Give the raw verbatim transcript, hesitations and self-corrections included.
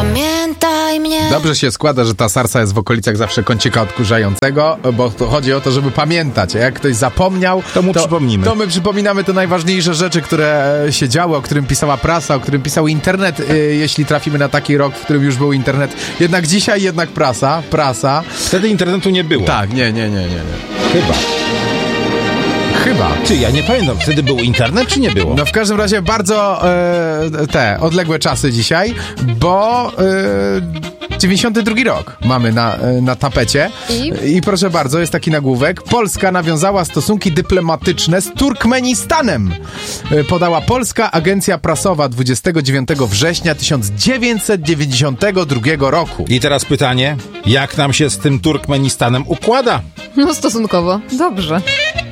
Pamiętaj mnie. Dobrze się składa, że ta sarsa jest w okolicach zawsze kącika odkurzającego, bo to chodzi o to, żeby pamiętać. A jak ktoś zapomniał, to mu to, przypomnimy. To my przypominamy te najważniejsze rzeczy, które się działy, o którym pisała prasa, o którym pisał internet, yy, jeśli trafimy na taki rok, w którym już był internet. Jednak dzisiaj, jednak prasa, prasa. Wtedy internetu nie było. Tak, nie, nie, nie, nie. nie. Chyba. Chyba. Czy ja nie pamiętam, wtedy był internet, czy nie było? No w każdym razie bardzo e, te odległe czasy dzisiaj, bo e, dziewięćdziesiąty drugi rok mamy na, e, na tapecie. I? I proszę bardzo, jest taki nagłówek. Polska nawiązała stosunki dyplomatyczne z Turkmenistanem. E, podała Polska Agencja Prasowa dwudziestego dziewiątego września tysiąc dziewięćset dziewięćdziesiątego drugiego roku. I teraz pytanie, jak nam się z tym Turkmenistanem układa? No stosunkowo dobrze.